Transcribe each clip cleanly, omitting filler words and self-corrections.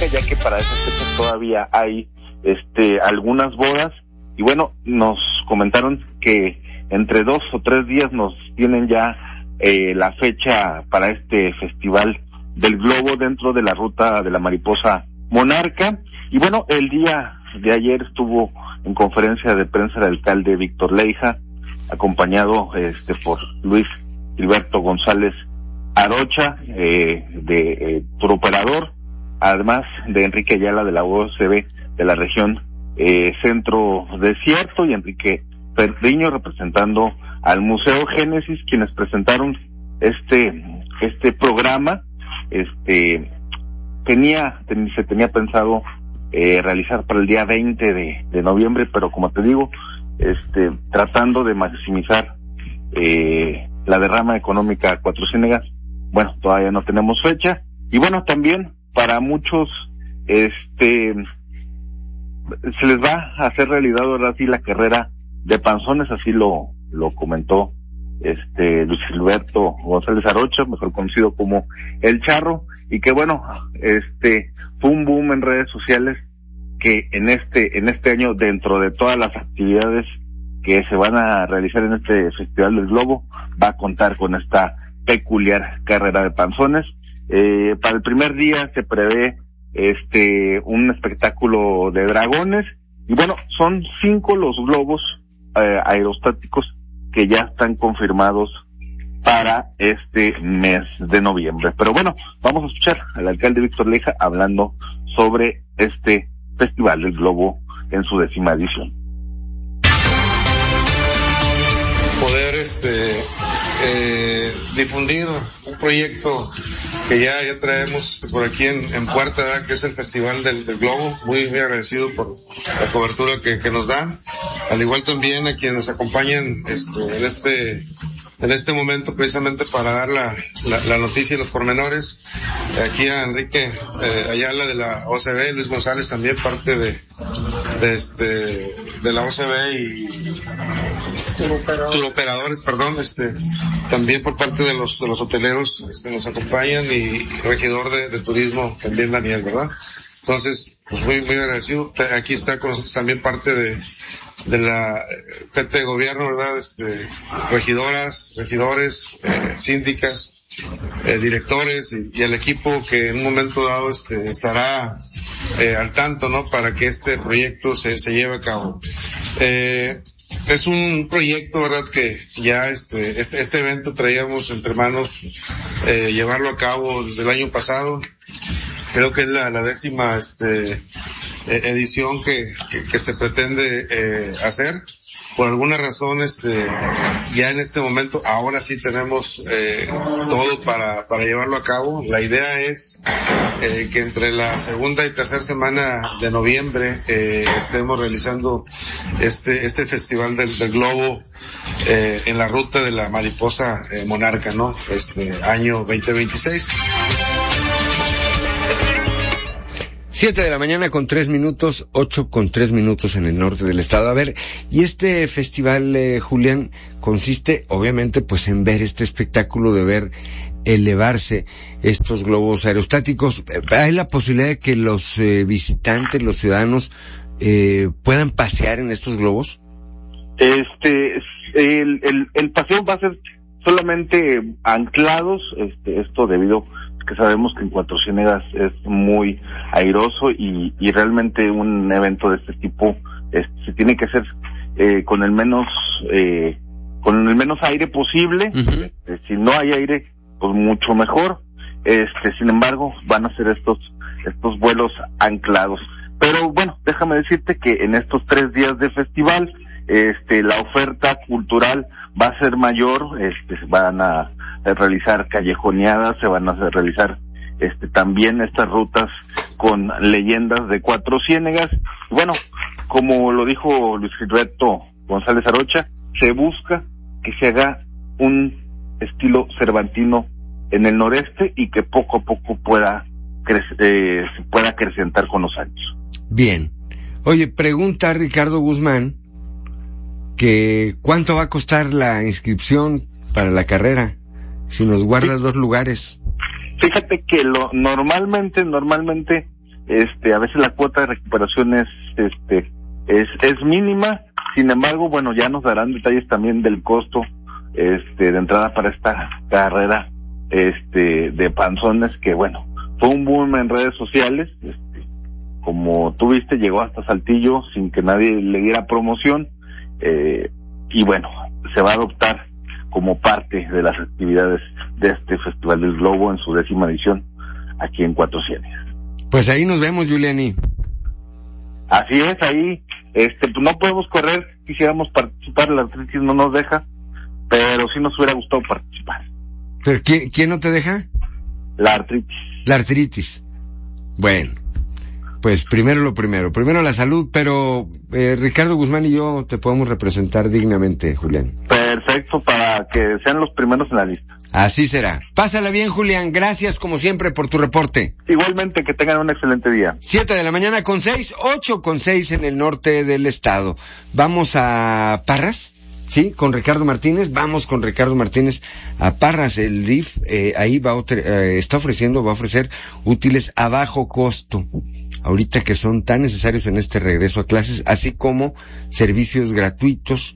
ya que para esas fechas todavía hay algunas bodas. Y bueno, nos comentaron que entre 2 o 3 días nos tienen ya la fecha para este Festival del Globo dentro de la ruta de la mariposa monarca. Y bueno, el día de ayer estuvo en conferencia de prensa el alcalde Víctor Leija, acompañado por Luis Gilberto González Arocha, de turoperador, además de Enrique Ayala de la OCB de la región Centro Desierto, y Enrique Perdiño representando al Museo Génesis, quienes presentaron este programa. Se tenía pensado realizar para el día 20 de noviembre, pero como te digo, tratando de maximizar la derrama económica a Cuatro Ciénegas, bueno, todavía no tenemos fecha. Y bueno, también para muchos se les va a hacer realidad ahora sí la carrera de panzones, así lo comentó Luis Gilberto González Arocha, mejor conocido como El Charro, y que bueno, fue un boom en redes sociales que en este año, dentro de todas las actividades que se van a realizar en este Festival del Globo, va a contar con esta peculiar carrera de panzones. Para el primer día se prevé un espectáculo de dragones, y bueno, son 5 los globos aerostáticos que ya están confirmados para este mes de noviembre. Pero bueno, vamos a escuchar al alcalde Víctor Leija hablando sobre este Festival del Globo en su 10ª edición. Poder difundir un proyecto que ya traemos por aquí en puerta, ¿verdad? Que es el Festival del Globo. Muy agradecido por la cobertura que nos dan, al igual también a quienes nos acompañan en este momento, precisamente para dar la noticia y los pormenores. Aquí a Enrique Ayala de la OCB, Luis González también parte de la OCB y turoperadores, perdón, también por parte de los hoteleros nos acompañan, y regidor de turismo también, Daniel, ¿verdad? Entonces, pues muy agradecido. Aquí está con nosotros también parte de la gente de gobierno, ¿verdad? Regidoras, regidores, síndicas, directores y el equipo que en un momento dado estará al tanto, ¿no? Para que este proyecto se lleve a cabo. Es un proyecto, ¿verdad? Que ya este evento traíamos entre manos llevarlo a cabo desde el año pasado. Creo que es la 10ª edición que se pretende hacer. Por alguna razón, ya en este momento, ahora sí tenemos todo para llevarlo a cabo. La idea es que entre la 2ª y 3ª semana de noviembre estemos realizando este Festival del Globo en la ruta de la mariposa monarca, ¿no? Año 2026. 7 de la mañana con 3 minutos, 8 con 3 minutos en el norte del estado. A ver, y este festival, Julián, consiste obviamente pues en ver este espectáculo, de ver elevarse estos globos aerostáticos. ¿Hay la posibilidad de que los visitantes, los ciudadanos, puedan pasear en estos globos? El paseo va a ser solamente anclados, esto debido que sabemos que en Cuatro Ciénegas es muy airoso, y realmente un evento de este tipo se tiene que hacer con el menos aire posible. Uh-huh. Si no hay aire, pues mucho mejor. Sin embargo, van a ser estos vuelos anclados. Pero bueno, déjame decirte que en estos 3 días de festival, la oferta cultural va a ser mayor. Se van a realizar callejoneadas, se van a realizar también estas rutas con leyendas de Cuatro Ciénegas. Bueno, como lo dijo Luis Gilberto González Arocha, se busca que se haga un estilo cervantino en el noreste y que poco a poco se pueda acrecentar con los años. Bien. Oye, pregunta Ricardo Guzmán que ¿cuánto va a costar la inscripción para la carrera? Si nos guardas 2 lugares. Fíjate que normalmente a veces la cuota de recuperación es mínima. Sin embargo, bueno, ya nos darán detalles también del costo de entrada para esta carrera de panzones, que bueno, fue un boom en redes sociales. Como tú viste, llegó hasta Saltillo sin que nadie le diera promoción, y bueno, se va a adoptar como parte de las actividades de este Festival del Globo en su 10ª edición aquí en Cuatro Ciénegas. Pues ahí nos vemos, Giuliani. Así es, ahí, pues no podemos correr, quisiéramos participar, la artritis no nos deja, pero sí nos hubiera gustado participar. ¿Pero quién no te deja? La artritis. La artritis. Bueno, pues primero la salud, pero Ricardo Guzmán y yo te podemos representar dignamente, Julián. Perfecto, para que sean los primeros en la lista. Así será. Pásala bien, Julián. Gracias, como siempre, por tu reporte. Igualmente, que tengan un excelente día. 7:06, 8:06 en el norte del estado. Vamos a Parras, ¿sí? Con Ricardo Martínez. Vamos con Ricardo Martínez a Parras. El DIF ahí va a ofrecer útiles a bajo costo, ahorita que son tan necesarios en este regreso a clases, así como servicios gratuitos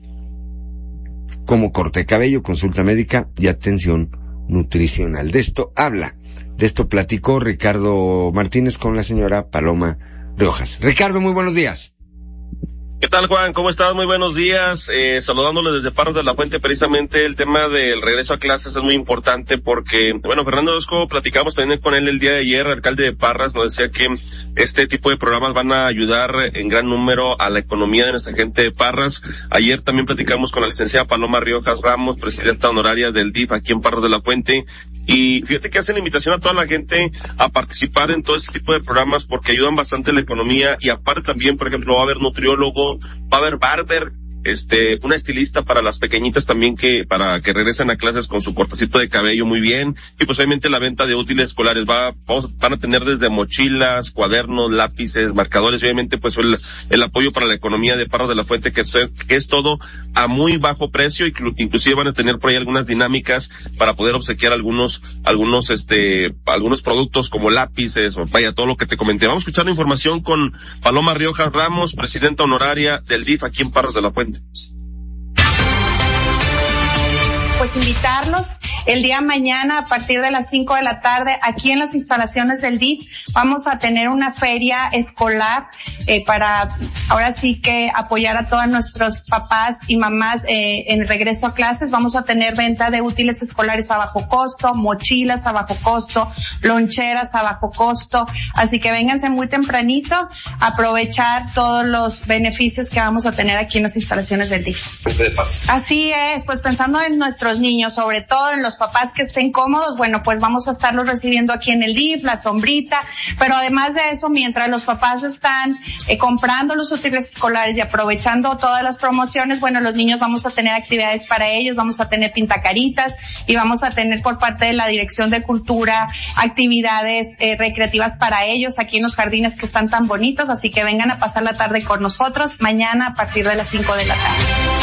como corte de cabello, consulta médica y atención nutricional. De esto platicó Ricardo Martínez con la señora Paloma Riojas. Ricardo, muy buenos días. ¿Qué tal, Juan? ¿Cómo estás? Muy buenos días. Saludándole desde Parras de la Fuente. Precisamente el tema del regreso a clases es muy importante porque, bueno, Fernando Orozco, platicamos también con él el día de ayer, alcalde de Parras, nos decía que este tipo de programas van a ayudar en gran número a la economía de nuestra gente de Parras. Ayer también platicamos con la licenciada Paloma Riojas Ramos, presidenta honoraria del DIF aquí en Parras de la Fuente. Y fíjate que hacen invitación a toda la gente a participar en todo este tipo de programas porque ayudan bastante a la economía, y aparte también, por ejemplo, va a haber nutriólogo, va a haber barber, una estilista para las pequeñitas también para que regresen a clases con su cortecito de cabello muy bien, y pues obviamente la venta de útiles escolares van a tener desde mochilas, cuadernos, lápices, marcadores, y obviamente pues el apoyo para la economía de Parras de la Fuente, que es todo a muy bajo precio, inclusive van a tener por ahí algunas dinámicas para poder obsequiar algunos productos como lápices, o vaya, todo lo que te comenté. Vamos a escuchar la información con Paloma Riojas Ramos, presidenta honoraria del DIF aquí en Parras de la Fuente. Pues invitarlos el día mañana a partir de las 5 de la tarde aquí en las instalaciones del DIF. Vamos a tener una feria escolar para ahora sí que apoyar a todos nuestros papás y mamás en el regreso a clases. Vamos a tener venta de útiles escolares a bajo costo, mochilas a bajo costo, loncheras a bajo costo. Así que vénganse muy tempranito a aprovechar todos los beneficios que vamos a tener aquí en las instalaciones del DIF. Así es, pues pensando en nuestros niños, sobre todo en los papás que estén cómodos, bueno, pues vamos a estarlos recibiendo aquí en el DIF, la sombrita, pero además de eso, mientras los papás están comprando los útiles escolares y aprovechando todas las promociones, bueno, los niños vamos a tener actividades para ellos, vamos a tener pintacaritas y vamos a tener por parte de la Dirección de Cultura actividades recreativas para ellos aquí en los jardines que están tan bonitos, así que vengan a pasar la tarde con nosotros mañana a partir de las 5 de la tarde.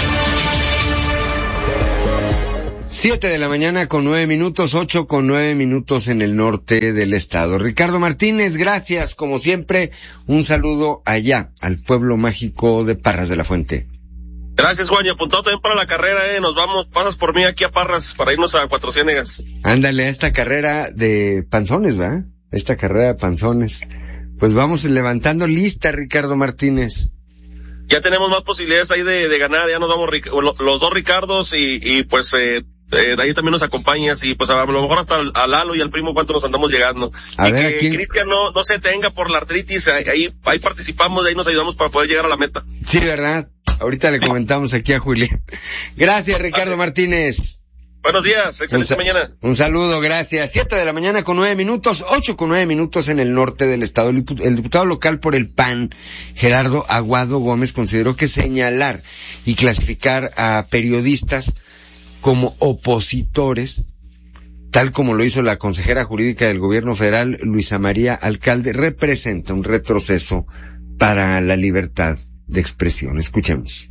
7:09 8:09 en el norte del estado. Ricardo Martínez, gracias, como siempre, un saludo allá, al pueblo mágico de Parras de la Fuente. Gracias, Juan, y apuntado también para la carrera, nos vamos, pasas por mí aquí a Parras para irnos a Cuatro Ciénegas. Ándale, a esta carrera de panzones, ¿verdad? Esta carrera de panzones. Pues vamos levantando lista, Ricardo Martínez. Ya tenemos más posibilidades ahí de ganar, ya nos vamos los dos Ricardos y pues de ahí también nos acompañas, y pues a lo mejor hasta a Lalo y al primo cuánto nos andamos llegando. A y ver, que Cristian no se tenga por la artritis, ahí participamos, ahí nos ayudamos para poder llegar a la meta. Sí, ¿verdad? Ahorita le comentamos aquí a Julián. Gracias, Ricardo Martínez. Buenos días, excelente mañana. Un saludo, gracias. 7:09 8:09 en el norte del estado. El diputado local por el PAN, Gerardo Aguado Gómez, consideró que señalar y clasificar a periodistas como opositores, tal como lo hizo la consejera jurídica del gobierno federal, Luisa María Alcalde, representa un retroceso para la libertad de expresión. Escuchemos.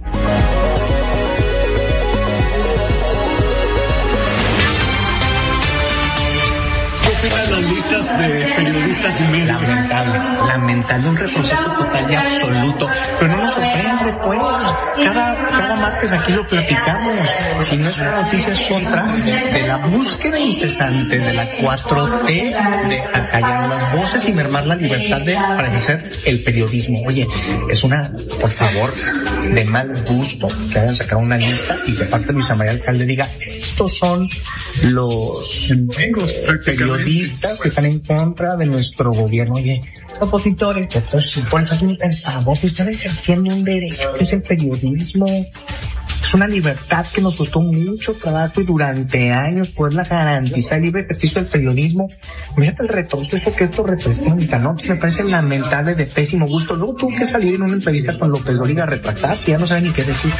¿Qué opinan los periodistas y medios. Lamentable, un retroceso total y absoluto, pero no nos sorprende, pues, cada martes aquí lo platicamos, si no es una noticia es otra, de la búsqueda incesante de la 4T, de acallar las voces y mermar la libertad para ejercer el periodismo. Oye, es por favor, de mal gusto que hayan sacado una lista y que parte Luisa María Alcalde diga, estos son los periodistas que están en contra de nuestro gobierno. Oye, opositores, entonces, por eso es mi pensamiento, están ejerciendo un derecho que es el periodismo. Es una libertad que nos costó mucho trabajo y durante años poderla garantizar, el libre ejercicio del periodismo. Fíjate el retroceso que esto representa, ¿no? Me parece lamentable, de pésimo gusto. Luego tuvo que salir en una entrevista con López Dóriga a retractarse, ya no sabe ni qué decir.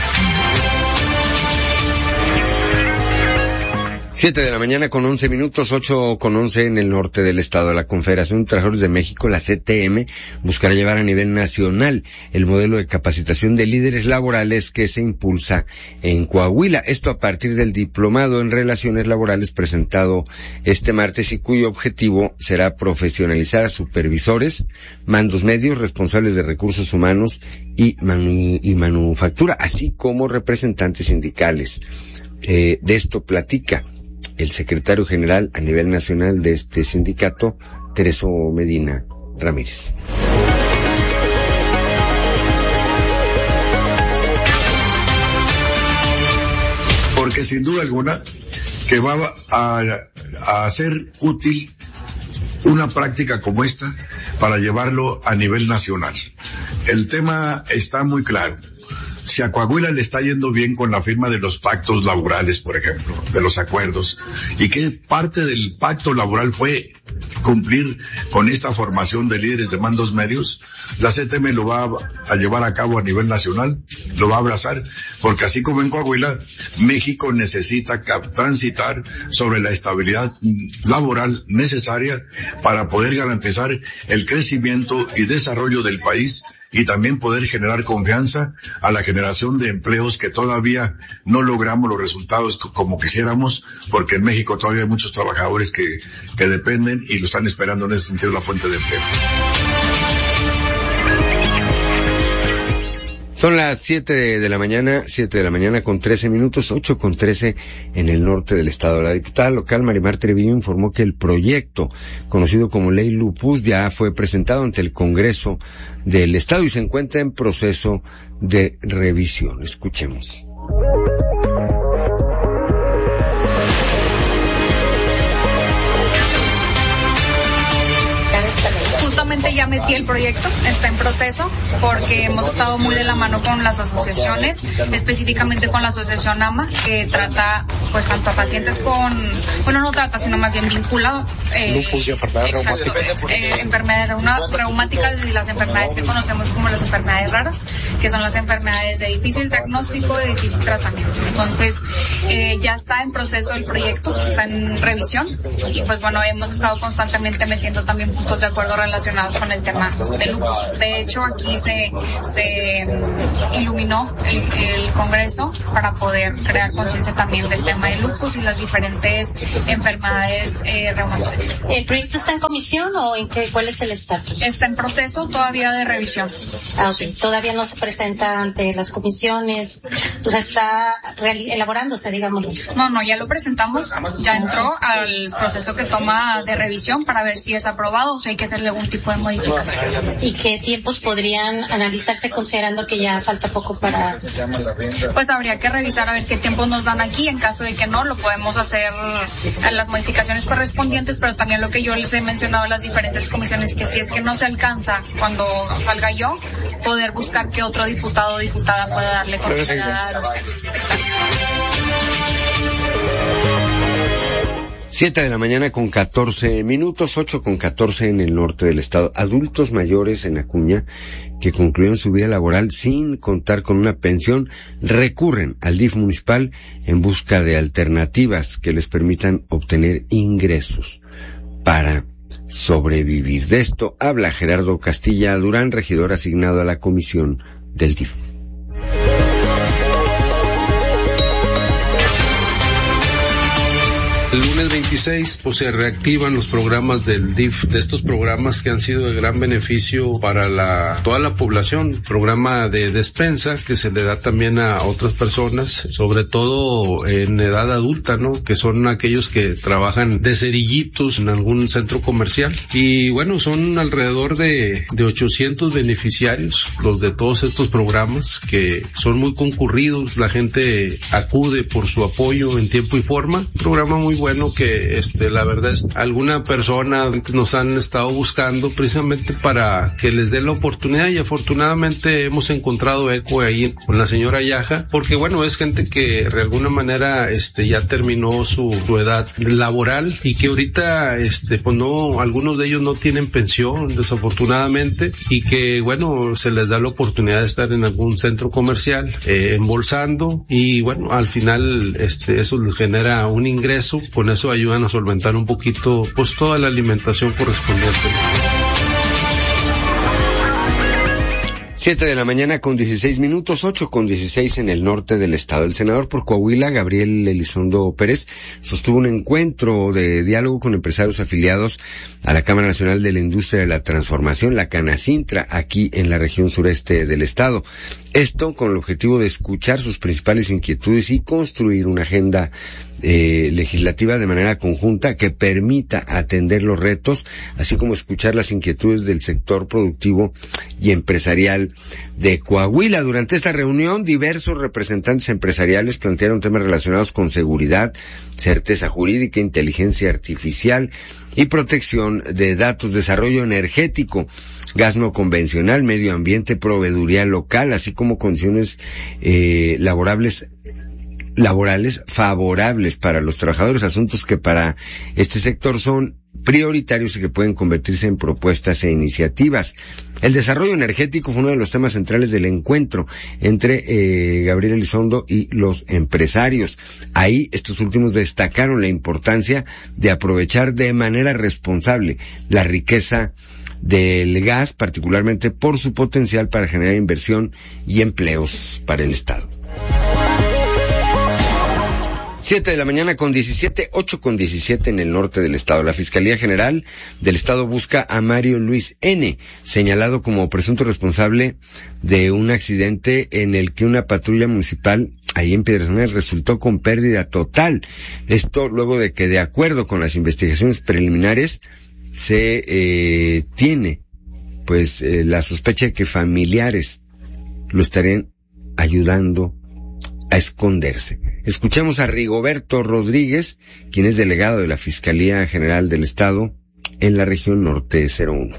7:11 a.m, 8:11 en el norte del estado. La Confederación de Trabajadores de México, la CTM, buscará llevar a nivel nacional el modelo de capacitación de líderes laborales que se impulsa en Coahuila. Esto a partir del diplomado en relaciones laborales presentado este martes y cuyo objetivo será profesionalizar a supervisores, mandos medios, responsables de recursos humanos y manufactura, así como representantes sindicales. De esto platica el secretario general a nivel nacional de este sindicato, Tereso Medina Ramírez. Porque sin duda alguna que va a ser útil una práctica como esta para llevarlo a nivel nacional. El tema está muy claro. Si a Coahuila le está yendo bien con la firma de los pactos laborales, por ejemplo, de los acuerdos, y que parte del pacto laboral fue cumplir con esta formación de líderes de mandos medios, la CTM lo va a llevar a cabo a nivel nacional, lo va a abrazar, porque así como en Coahuila, México necesita transitar sobre la estabilidad laboral necesaria para poder garantizar el crecimiento y desarrollo del país, y también poder generar confianza a la generación de empleos que todavía no logramos los resultados como quisiéramos, porque en México todavía hay muchos trabajadores que dependen y lo están esperando en ese sentido la fuente de empleo. Son las 7:00 con 13 minutos, 8:13 en el norte del estado. La diputada local Marimar Treviño informó que el proyecto, conocido como Ley Lupus, ya fue presentado ante el Congreso del estado y se encuentra en proceso de revisión. Escuchemos. Justamente ya metí el proyecto, está en proceso, porque hemos estado muy de la mano con las asociaciones, específicamente con la asociación AMA, que trata pues tanto a pacientes no trata, sino más bien vincula lupus y enfermedades reumáticas. Enfermedades reumáticas y las enfermedades que conocemos como las enfermedades raras, que son las enfermedades de difícil diagnóstico, de difícil tratamiento. Entonces, ya está en proceso el proyecto, está en revisión, y pues bueno, hemos estado constantemente metiendo también puntos de acuerdo relacionados con el tema del lupus. De hecho, aquí se iluminó el Congreso para poder crear conciencia también del tema del lupus y las diferentes enfermedades reumatológicas. ¿El proyecto está en comisión o cuál es el estatus? Está en proceso todavía de revisión. Okay. Todavía no se presenta ante las comisiones, o sea, está elaborándose, digámoslo. No, ya lo presentamos, ya entró al proceso que toma de revisión para ver si es aprobado o si hay que hacerle algún tipo de modificación. ¿Y qué tiempos podrían analizarse considerando que ya falta poco para...? Pues habría que revisar a ver qué tiempos nos dan aquí. En caso de que no, lo podemos hacer en las modificaciones correspondientes, pero también lo que yo les he mencionado a las diferentes comisiones, que si es que no se alcanza cuando salga yo, poder buscar que otro diputado o diputada pueda darle continuidad a los temas. Exacto. 7:14 con 14 minutos, 8:14 en el norte del estado. Adultos mayores en Acuña que concluyeron su vida laboral sin contar con una pensión recurren al DIF municipal en busca de alternativas que les permitan obtener ingresos para sobrevivir. De esto habla Gerardo Castilla Durán, regidor asignado a la comisión del DIF. El lunes 26 pues se reactivan los programas del DIF, de estos programas que han sido de gran beneficio para toda la población. Programa de despensa que se le da también a otras personas, sobre todo en edad adulta, ¿no? Que son aquellos que trabajan de cerillitos en algún centro comercial. Y bueno, son alrededor de 800 beneficiarios los de todos estos programas que son muy concurridos. La gente acude por su apoyo en tiempo y forma. Un programa muy bueno que la verdad es alguna persona nos han estado buscando precisamente para que les dé la oportunidad, y afortunadamente hemos encontrado eco ahí con la señora Yaja, porque bueno, es gente que de alguna manera ya terminó su edad laboral y que ahorita pues no, algunos de ellos no tienen pensión desafortunadamente, y que bueno, se les da la oportunidad de estar en algún centro comercial embolsando, y bueno, al final eso les genera un ingreso. Con eso ayudan a solventar un poquito pues toda la alimentación correspondiente. 7 de la mañana con 16 minutos, 8 con 16 en el norte del estado. El senador por Coahuila, Gabriel Elizondo Pérez, sostuvo un encuentro de diálogo con empresarios afiliados a la Cámara Nacional de la Industria de la Transformación, la Canacintra, aquí en la región sureste del estado. Esto con el objetivo de escuchar sus principales inquietudes y construir una agenda legislativa de manera conjunta que permita atender los retos, así como escuchar las inquietudes del sector productivo y empresarial de Coahuila. Durante esta reunión, diversos representantes empresariales plantearon temas relacionados con seguridad, certeza jurídica, inteligencia artificial y protección de datos, desarrollo energético, gas no convencional, medio ambiente, proveeduría local, así como condiciones laborales favorables para los trabajadores, asuntos que para este sector son prioritarios y que pueden convertirse en propuestas e iniciativas. El desarrollo energético fue uno de los temas centrales del encuentro entre Gabriel Elizondo y los empresarios. Ahí estos últimos destacaron la importancia de aprovechar de manera responsable la riqueza del gas, particularmente por su potencial para generar inversión y empleos para el Estado. 7 de la mañana con 17, 8 con 17 en el norte del estado. La Fiscalía General del Estado busca a Mario Luis N., señalado como presunto responsable de un accidente en el que una patrulla municipal ahí en Piedras Negras resultó con pérdida total. Esto luego de que, de acuerdo con las investigaciones preliminares, se tiene pues la sospecha de que familiares lo estarían ayudando a esconderse. Escuchamos a Rigoberto Rodríguez, quien es delegado de la Fiscalía General del Estado en la región norte 01.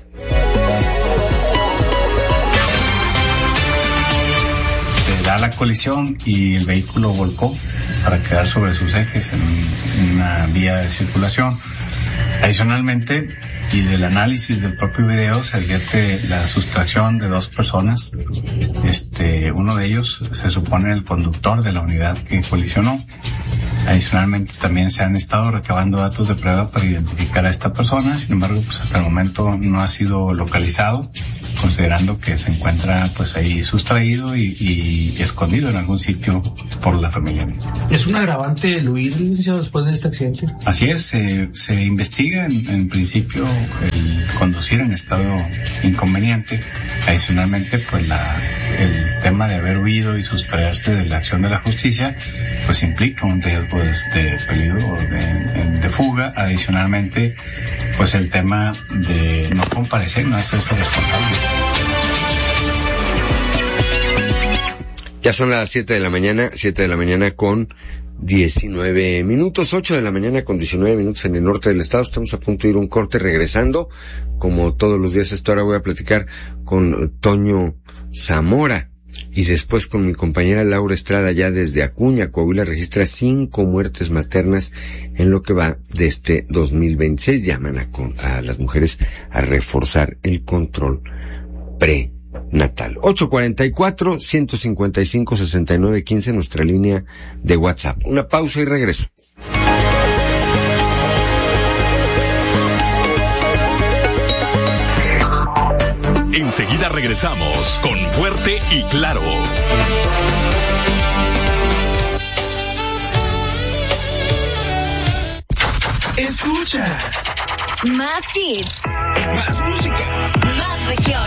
Se da la colisión y el vehículo volcó para quedar sobre sus ejes en una vía de circulación. Adicionalmente, y del análisis del propio video, se advierte la sustracción de 2 personas. Uno de ellos se supone el conductor de la unidad que colisionó. Adicionalmente, también se han estado recabando datos de prueba para identificar a esta persona. Sin embargo, pues hasta el momento no ha sido localizado, considerando que se encuentra pues ahí sustraído y escondido en algún sitio por la familia. ¿Es un agravante el huir, licenciado, después de este accidente? Así es, se investiga en principio el conducir en estado inconveniente. Adicionalmente, pues el tema de haber huido y sustraerse de la acción de la justicia, pues implica un riesgo de peligro de fuga. Adicionalmente, pues el tema de no comparecer, no hacerse responsable. Ya son las 7 de la mañana con 19 minutos, 8 de la mañana con 19 minutos en el norte del estado. Estamos a punto de ir a un corte. Regresando, como todos los días a esta hora, voy a platicar con Toño Zamora. Y después con mi compañera Laura Estrada, ya desde Acuña, Coahuila, registra 5 muertes maternas en lo que va de este 2026. Llaman a las mujeres a reforzar el control prenatal. 844-155-6915, nuestra línea de WhatsApp. Una pausa y regreso. Enseguida regresamos con Fuerte y Claro. escucha. Más hits. Más música. Más región.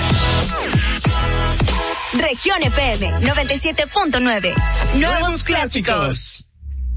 Región FM 97.9. Nuevos clásicos.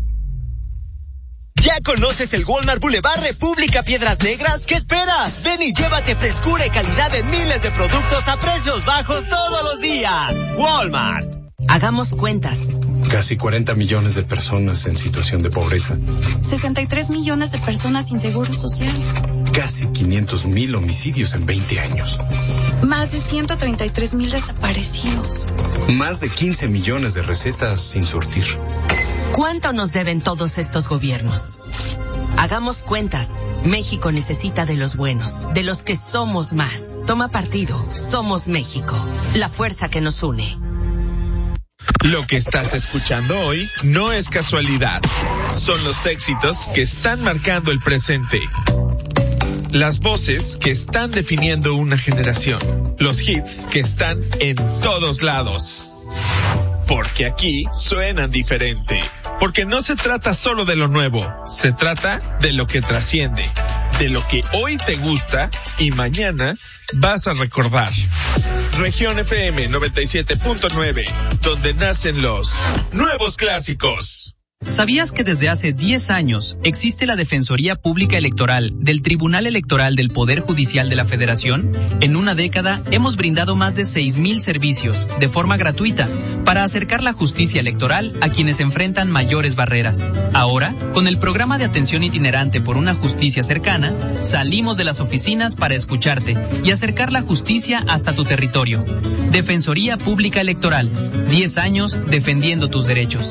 ¿Ya conoces el Walmart Boulevard República Piedras Negras? ¿Qué esperas? Ven y llévate frescura y calidad de miles de productos a precios bajos todos los días. Walmart. Hagamos cuentas. Casi 40 millones de personas en situación de pobreza. 63 millones de personas sin seguro social. Casi 500,000 homicidios en 20 años. Más de 133,000 desaparecidos. Más de 15 millones de recetas sin surtir. ¿Cuánto nos deben todos estos gobiernos? Hagamos cuentas. México necesita de los buenos, de los que somos más. Toma partido. Somos México. La fuerza que nos une. Lo que estás escuchando hoy no es casualidad. Son los éxitos que están marcando el presente. Las voces que están definiendo una generación. Los hits que están en todos lados. Porque aquí suenan diferente. Porque no se trata solo de lo nuevo. Se trata de lo que trasciende. De lo que hoy te gusta y mañana vas a recordar. Región FM 97.9, donde nacen los nuevos clásicos. ¿Sabías que desde hace 10 años existe la Defensoría Pública Electoral del Tribunal Electoral del Poder Judicial de la Federación? En una década hemos brindado más de 6,000 servicios de forma gratuita para acercar la justicia electoral a quienes enfrentan mayores barreras. Ahora, con el programa de atención itinerante por una justicia cercana, salimos de las oficinas para escucharte y acercar la justicia hasta tu territorio. Defensoría Pública Electoral, 10 años defendiendo tus derechos.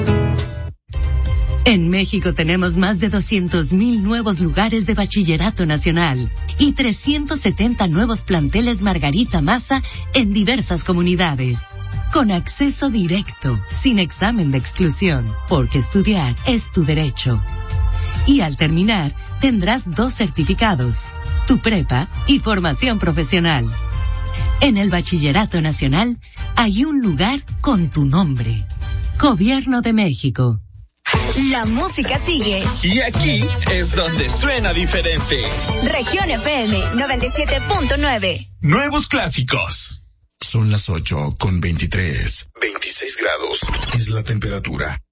En México tenemos más de 200,000 nuevos lugares de bachillerato nacional y 370 nuevos planteles Margarita Maza en diversas comunidades. Con acceso directo, sin examen de exclusión, porque estudiar es tu derecho. Y al terminar, tendrás 2 certificados, tu prepa y formación profesional. En el bachillerato nacional hay un lugar con tu nombre. Gobierno de México. La música sigue. Y aquí es donde suena diferente. Región FM 97.9. Nuevos clásicos. Son las 8:23. 26 grados es la temperatura.